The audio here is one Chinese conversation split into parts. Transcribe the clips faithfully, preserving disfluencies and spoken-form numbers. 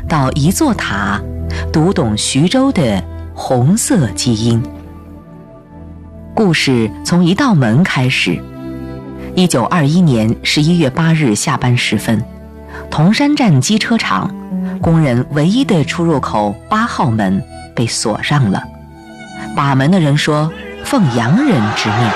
到一座塔，读懂徐州的红色基因。故事从一道门开始。一九二一年十一月八日下班时分，铜山站机车厂工人唯一的出入口八号门被锁上了。把门的人说：“奉洋人之命。”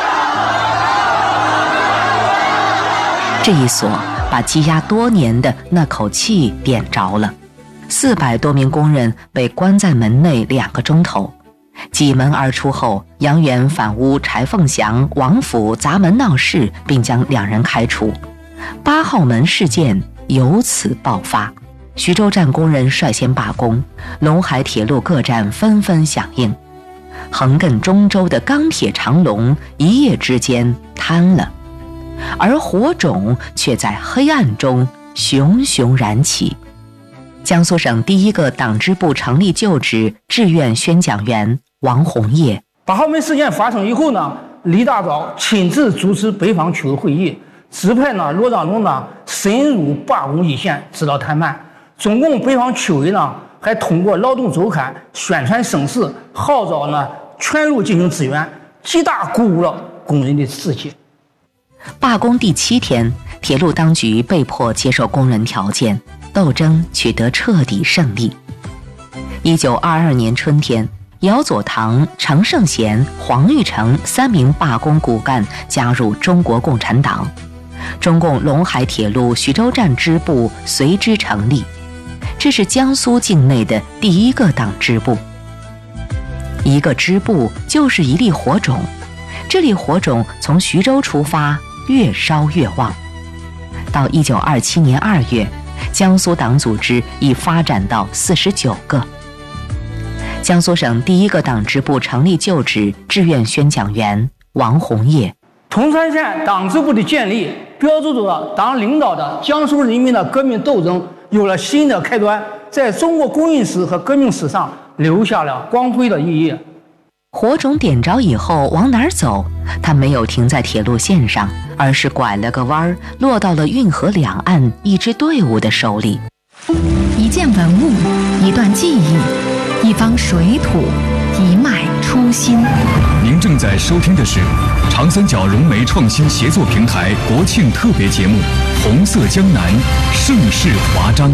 这一锁把积压多年的那口气点着了。四百多名工人被关在门内两个钟头。挤门而出后，杨元反诬柴凤祥、王府砸门闹事，并将两人开除。八号门事件由此爆发。徐州站工人率先罢工，陇海铁路各站纷纷响应。横亘中州的钢铁长龙一夜之间瘫了，而火种却在黑暗中熊熊燃起。江苏省第一个党支部成立就职志愿宣讲员王洪业。 八号门事件发生以后呢，李大钊亲自主持北方区委会议，指派呢罗章龙呢深入罢工一线，指导谈判。中共北方区委呢还通过劳动周刊宣传声势，号召呢全路进行支援，极大鼓舞了工人的士气。 罢工第七天，铁路当局被迫接受工人条件，斗争取得彻底胜利。一九二二年春天，姚佐堂、程胜贤、黄玉成三名罢工骨干加入中国共产党，中共陇海铁路徐州站支部随之成立。这是江苏境内的第一个党支部。一个支部就是一粒火种，这粒火种从徐州出发，越烧越旺。到一九二七年二月，江苏党组织已发展到四十九个。江苏省第一个党支部成立就职志愿宣讲员王洪业。 铜川县党支部的建立，标志着了党领导的江苏人民的革命斗争有了新的开端，在中国工运史和革命史上留下了光辉的意义。 火种点着以后往哪儿走？他没有停在铁路线上，而是拐了个弯儿，落到了运河两岸一支队伍的手里。 一件文物，一段记忆，一方水土，一脉初心。 您正在收听的是长三角融媒创新协作平台国庆特别节目《红色江南，盛世华章》。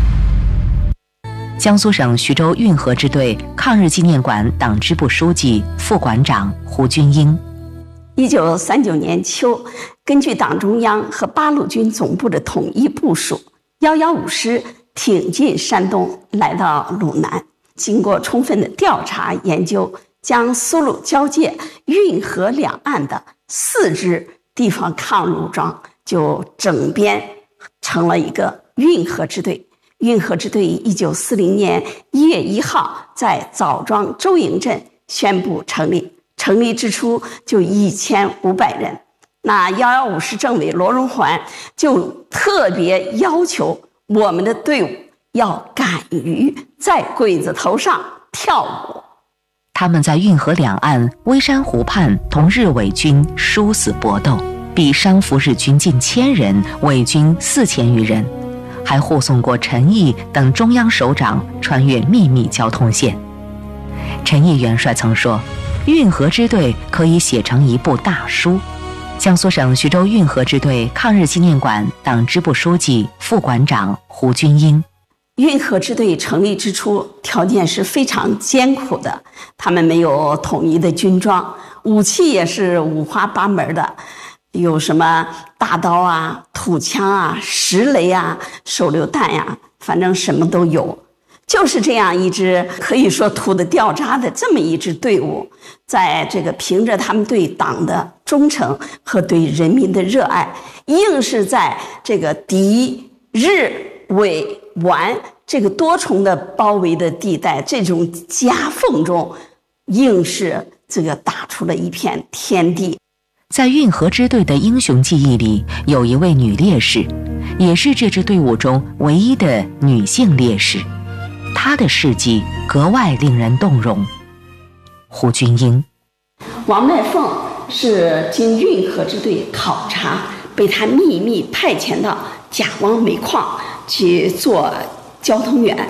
江苏省徐州运河支队抗日纪念馆党支部书记、副馆长胡军英。 一九三九年秋，根据党中央和八路军总部的统一部署，一一五师挺进山东，来到鲁南。经过充分的调查研究，将苏鲁交界运河两岸的四支地方抗日武装就整编成了一个运河支队。运河支队一九四零年一月一号在枣庄周营镇宣布成立，成立之初就一千五百人。那一一五师政委罗荣桓就特别要求我们的队伍要敢于在鬼子头上跳舞。 他们在运河两岸微山湖畔同日伪军殊死搏斗，毙伤俘日军近千人，伪军四千余人，还护送过陈毅等中央首长穿越秘密交通线。陈毅元帅曾说，运河支队可以写成一部大书。江苏省徐州运河支队抗日纪念馆党支部书记、副馆长胡军英。 运河支队成立之初，条件是非常艰苦的，他们没有统一的军装，武器也是五花八门的，有什么大刀啊、土枪啊、石雷啊、手榴弹呀、啊，反正什么都有。就是这样一支可以说土的掉渣的这么一支队伍，在这个凭着他们对党的忠诚和对人民的热爱，硬是在这个敌日伪皖这个多重的包围的地带，这种夹缝中，硬是这个打出了一片天地。 在运河支队的英雄记忆里，有一位女烈士，也是这支队伍中唯一的女性烈士。她的事迹格外令人动容。胡军英， 王麦凤是经运河支队考察，被他秘密派遣到甲汪煤矿去做交通员。